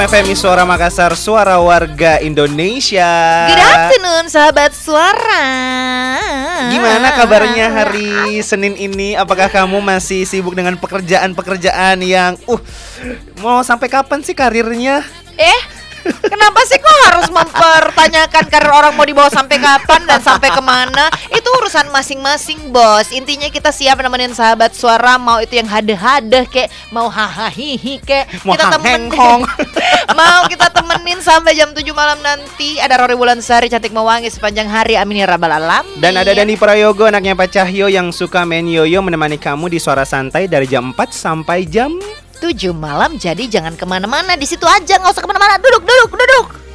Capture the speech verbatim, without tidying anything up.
F M I Suara Makassar, suara warga Indonesia. Good afternoon sahabat suara. Gimana kabarnya hari Senin ini? Apakah kamu masih sibuk dengan pekerjaan-pekerjaan yang uh mau sampai kapan sih karirnya? Eh, kenapa sih kok harus mempertanyakan karir orang mau dibawa sampai kapan dan sampai kemana? Itu urusan masing-masing, bos. Intinya kita siap nemenin sahabat suara, mau itu yang hadeh-hadeh kek, mau hahaha kek, mau kita temenin. Mau kita temenin sampai jam tujuh malam nanti. Ada Rory Wulansari cantik mewangi sepanjang hari, amin ya rabbal alamin. Dan ada Dani Prayogo, anaknya Pak Cahyo, yang suka main yoyo, menemani kamu di Suara Santai dari jam empat sampai jam tujuh malam. Jadi jangan kemana-mana, di situ aja, nggak usah kemana-mana. Duduk, duduk, duduk.